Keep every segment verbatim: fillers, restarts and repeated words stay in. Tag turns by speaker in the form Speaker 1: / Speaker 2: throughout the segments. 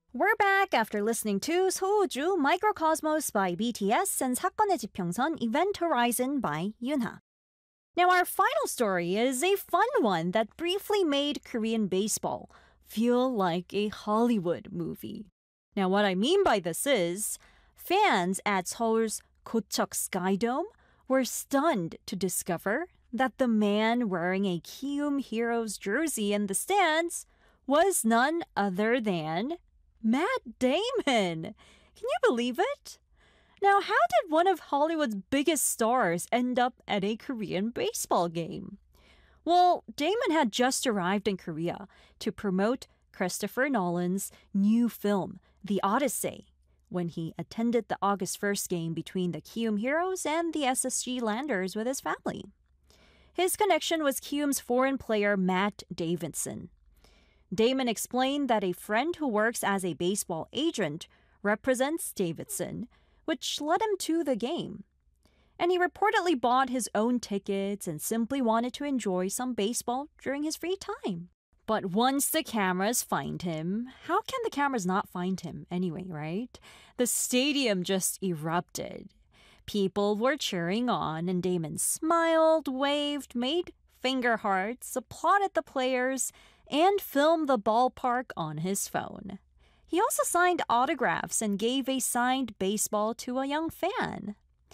Speaker 1: We're back after listening to 소우주 Microcosmos by B T S and 사건의 지평선 Event Horizon by Yunha. Now our final story is a fun one that briefly made Korean baseball feel like a Hollywood movie. Now what I mean by this is, fans at Seoul's Gocheok Skydome were stunned to discover that the man wearing a Kium Heroes jersey in the stands was none other than Matt Damon. Can you believe it? Now, how did one of Hollywood's biggest stars end up at a Korean baseball game? Well, Damon had just arrived in Korea to promote Christopher Nolan's new film, The Odyssey, when he attended the August first game between the Kium Heroes and the S S G Landers with his family. His connection was Kium's foreign player Matt Davidson. Damon explained that a friend who works as a baseball agent represents Davidson, which led him to the game. And he reportedly bought his own tickets and simply wanted to enjoy some baseball during his free time. But once the cameras find him, how can the cameras not find him anyway, right? The stadium just erupted. People were cheering on, and Damon smiled, waved, made finger hearts, applauded the players, and filmed the ballpark on his phone. He also signed autographs and gave a signed baseball to a young fan.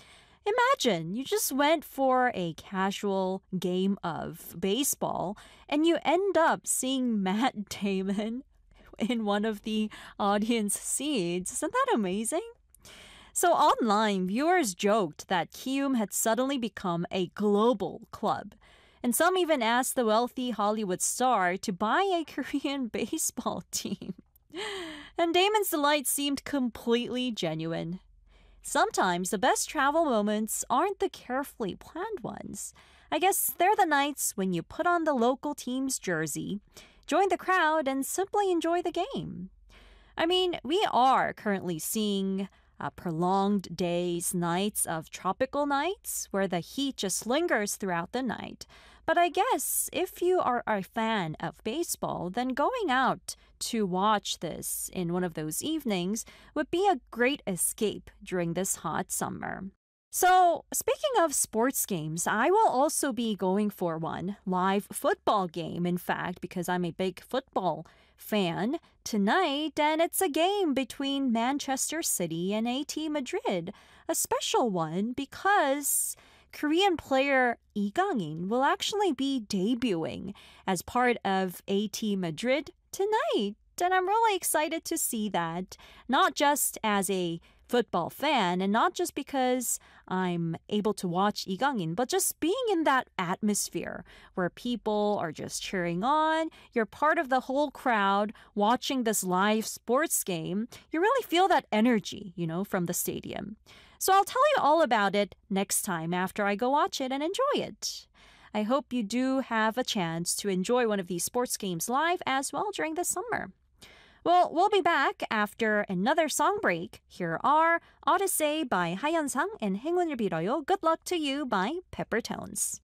Speaker 1: Imagine you just went for a casual game of baseball and you end up seeing Matt Damon in one of the audience seats. Isn't that amazing? So online, viewers joked that Kium had suddenly become a global club. And some even asked the wealthy Hollywood star to buy a Korean baseball team. And Damon's delight seemed completely genuine. Sometimes the best travel moments aren't the carefully planned ones. I guess they're the nights when you put on the local team's jersey, join the crowd, and simply enjoy the game. I mean, we are currently seeing Uh, prolonged days, nights of tropical nights where the heat just lingers throughout the night. But I guess if you are a fan of baseball, then going out to watch this in one of those evenings would be a great escape during this hot summer. So, speaking of sports games, I will also be going for one live football game, in fact, because I'm a big football fan tonight, and it's a game between Manchester City and A T Madrid, a special one because Korean player Lee Gang-in will actually be debuting as part of A T Madrid tonight. And I'm really excited to see that, not just as a football fan and not just because I'm able to watch Lee Gang-in, but just being in that atmosphere where people are just cheering on. You're part of the whole crowd watching this live sports game. You really feel that energy, you know, from the stadium. So I'll tell you all about it next time after I go watch it and enjoy it. I hope you do have a chance to enjoy one of these sports games live as well during the summer. Well, we'll be back after another song break. Here are Odyssey by 하현상 and 행운을 빌어요. Good luck to you by Peppertones.